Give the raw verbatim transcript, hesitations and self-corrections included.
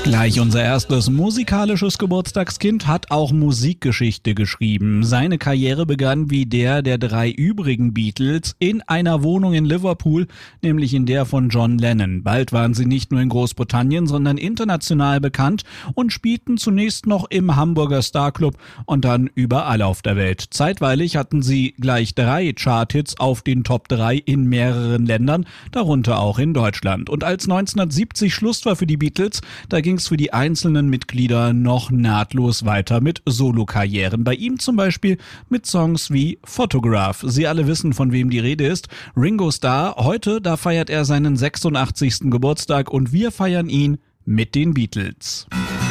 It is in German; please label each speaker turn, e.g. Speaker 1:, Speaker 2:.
Speaker 1: Gleich unser erstes musikalisches Geburtstagskind hat auch Musikgeschichte geschrieben. Seine Karriere begann wie der der drei übrigen Beatles in einer Wohnung in Liverpool, nämlich in der von John Lennon. Bald waren sie nicht nur in Großbritannien, sondern international bekannt und spielten zunächst noch im Hamburger Starclub und dann überall auf der Welt. Zeitweilig hatten sie gleich drei Charthits auf den Top drei in mehreren Ländern, darunter auch in Deutschland. Und als neunzehnhundertsiebzig Schluss war für die Beatles, da ging es für die einzelnen Mitglieder noch nahtlos weiter mit Solokarrieren. Bei ihm zum Beispiel mit Songs wie Photograph. Sie alle wissen, von wem die Rede ist. Ringo Starr, heute, da feiert er seinen sechsundachtzigsten Geburtstag und wir feiern ihn mit den Beatles.